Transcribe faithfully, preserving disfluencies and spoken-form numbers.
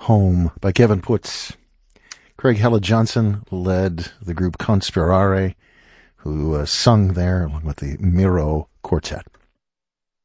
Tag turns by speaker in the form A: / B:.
A: Home by Kevin Putz. Craig Hella Johnson led the group Conspirare, who uh, sung there along with the Miro Quartet.